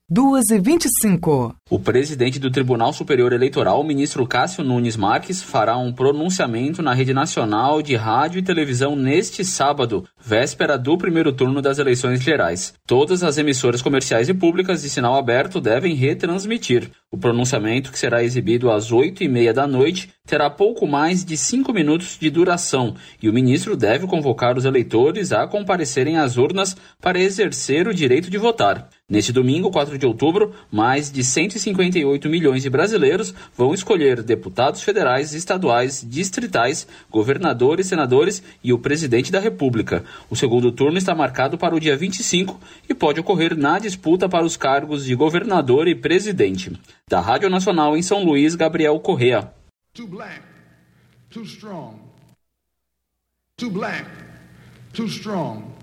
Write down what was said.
2h25. O presidente do Tribunal Superior Eleitoral, o ministro Cássio Nunes Marques, fará um pronunciamento na Rede Nacional de Rádio e Televisão neste sábado, véspera do primeiro turno das eleições gerais. Todas as emissoras comerciais e públicas de sinal aberto devem retransmitir. O pronunciamento, que será exibido às 8h30 da noite, terá pouco mais de 5 minutos de duração e o ministro deve convocar os eleitores a comparecerem às urnas para exercer o direito de votar. Neste domingo, 4 de outubro, mais de 158 milhões de brasileiros vão escolher deputados federais, estaduais, distritais, governadores, senadores e o presidente da República. O segundo turno está marcado para o dia 25 e pode ocorrer na disputa para os cargos de governador e presidente. Da Rádio Nacional em São Luís, Gabriel Correa. Too black, too strong. Too black, too strong.